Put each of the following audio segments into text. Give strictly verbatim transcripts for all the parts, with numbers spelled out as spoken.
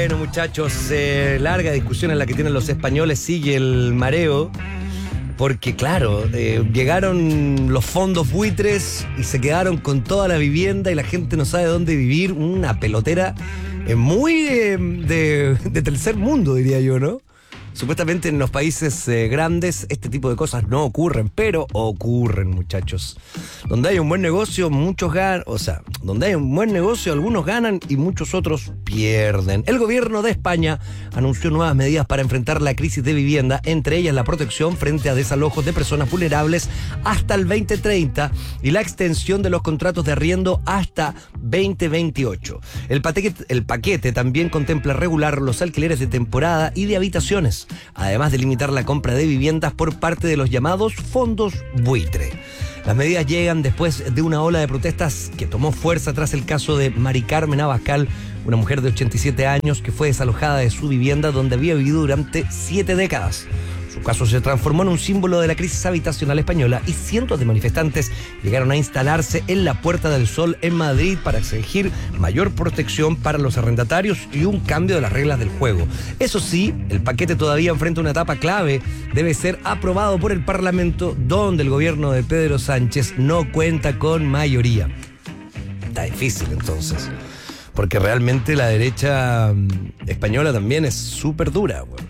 Bueno, muchachos, eh, larga discusión en la que tienen los españoles, sigue el mareo, porque claro, eh, llegaron los fondos buitres y se quedaron con toda la vivienda y la gente no sabe dónde vivir, una pelotera eh, muy eh, de, de tercer mundo, diría yo, ¿no? Supuestamente en los países eh, grandes este tipo de cosas no ocurren, pero ocurren, muchachos. Donde hay un buen negocio, muchos ganan, o sea, donde hay un buen negocio, algunos ganan y muchos otros pierden. El gobierno de España anunció nuevas medidas para enfrentar la crisis de vivienda, entre ellas la protección frente a desalojos de personas vulnerables hasta el veinte treinta y la extensión de los contratos de arriendo hasta veinte veintiocho. El paquete, el paquete también contempla regular los alquileres de temporada y de habitaciones, además de limitar la compra de viviendas por parte de los llamados fondos buitre. Las medidas llegan después de una ola de protestas que tomó fuerza tras el caso de Mari Carmen Abascal, una mujer de ochenta y siete años que fue desalojada de su vivienda donde había vivido durante siete décadas. Su caso se transformó en un símbolo de la crisis habitacional española y cientos de manifestantes llegaron a instalarse en la Puerta del Sol en Madrid para exigir mayor protección para los arrendatarios y un cambio de las reglas del juego. Eso sí, el paquete todavía enfrenta una etapa clave. Debe ser aprobado por el Parlamento, donde el gobierno de Pedro Sánchez no cuenta con mayoría. Está difícil entonces, porque realmente la derecha española también es súper dura, bueno.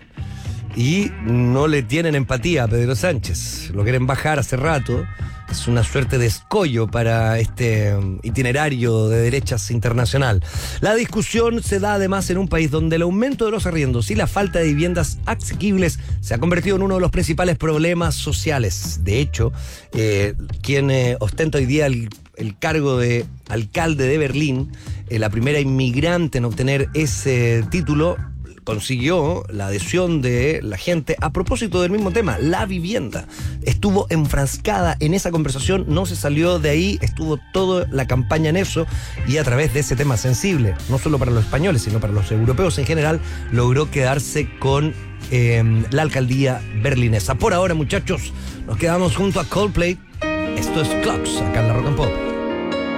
Y no le tienen empatía a Pedro Sánchez. Lo quieren bajar hace rato. Es una suerte de escollo para este itinerario de derechas internacional. La discusión se da además en un país donde el aumento de los arriendos y la falta de viviendas asequibles se ha convertido en uno de los principales problemas sociales. De hecho, eh, quien eh, ostenta hoy día el, el cargo de alcalde de Berlín, eh, la primera inmigrante en obtener ese título, consiguió la adhesión de la gente a propósito del mismo tema, la vivienda. Estuvo enfrascada en esa conversación, no se salió de ahí, estuvo toda la campaña en eso y a través de ese tema sensible, no solo para los españoles, sino para los europeos en general, logró quedarse con eh, la alcaldía berlinesa. Por ahora, muchachos, nos quedamos junto a Coldplay. Esto es Clocks, acá en la Rock and Pop.